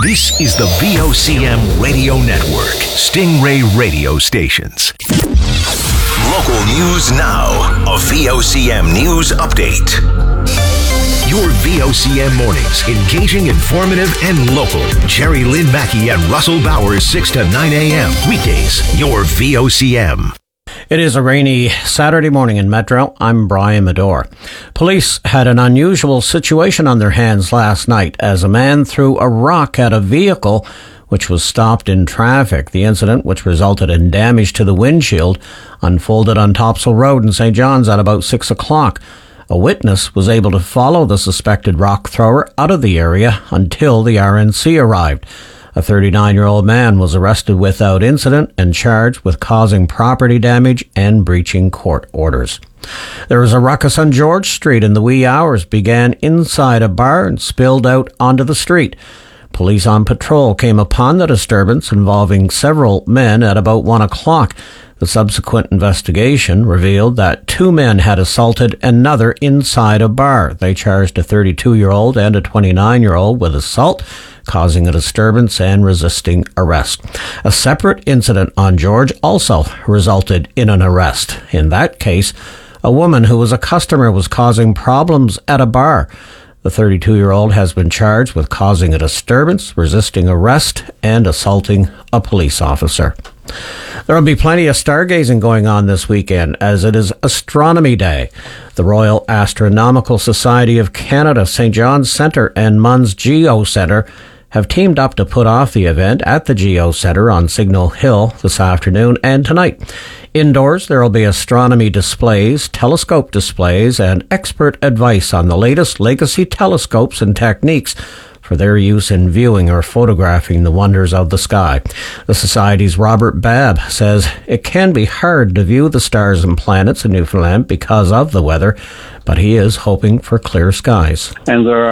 This is the VOCM Radio Network, Stingray Radio Stations. Local news now. A VOCM news update. Your VOCM mornings, engaging, informative, and local. Jerry Lynn Mackey and Russell Bowers, 6 to 9 a.m. Weekdays, your VOCM. It is a rainy Saturday morning in Metro. I'm Brian Medore. Police had an unusual situation on their hands last night as a man threw a rock at a vehicle which was stopped in traffic. The incident, which resulted in damage to the windshield, unfolded on Topsail Road in St. John's at about 6 o'clock. A witness was able to follow the suspected rock thrower out of the area until the RNC arrived. A 39-year-old man was arrested without incident and charged with causing property damage and breaching court orders. There was a ruckus on George Street in the wee hours, began inside a bar and spilled out onto the street. Police on patrol came upon the disturbance involving several men at about 1 o'clock. The subsequent investigation revealed that 2 men had assaulted another inside a bar. They charged a 32-year-old and a 29-year-old with assault, causing a disturbance and resisting arrest. A separate incident on George also resulted in an arrest. In that case, a woman who was a customer was causing problems at a bar. The 32-year-old has been charged with causing a disturbance, resisting arrest, and assaulting a police officer. There will be plenty of stargazing going on this weekend as it is Astronomy Day. The Royal Astronomical Society of Canada, St. John's Centre and Munns Geo Centre have teamed up to put off the event at the Geo Centre on Signal Hill this afternoon and tonight. Indoors, there will be astronomy displays, telescope displays, and expert advice on the latest legacy telescopes and techniques for their use in viewing or photographing the wonders of the sky. The Society's Robert Babb says it can be hard to view the stars and planets in Newfoundland because of the weather, but he is hoping for clear skies. And there